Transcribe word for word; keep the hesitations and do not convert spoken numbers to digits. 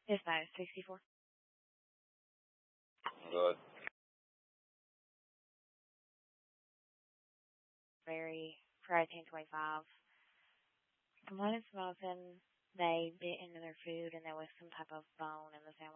Yes, no, sixty-four. Good. Very protein twenty-five. Components of often they bit into their food and there was some type of bone in the sandwich.